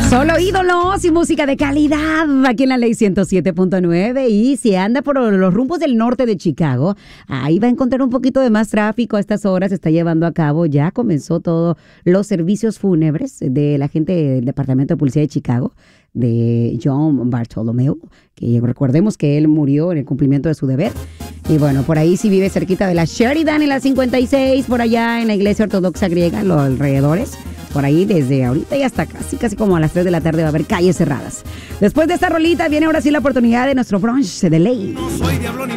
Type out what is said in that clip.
Solo ídolos y música de calidad aquí en la Ley 107.9. Y si anda por los rumbos del norte de Chicago, ahí va a encontrar un poquito de más tráfico. A estas horas se está llevando a cabo, ya comenzó todos los servicios fúnebres de la gente del Departamento de Policía de Chicago, de John Bartholomew, que recordemos que él murió en el cumplimiento de su deber. Y bueno, por ahí si vive cerquita de la Sheridan en la 56, por allá en la Iglesia Ortodoxa Griega, en los alrededores, por ahí desde ahorita y hasta casi como a las 3 de la tarde va a haber calles cerradas. Después de esta rolita viene ahora sí la oportunidad de nuestro brunch de ley. No soy diablo ni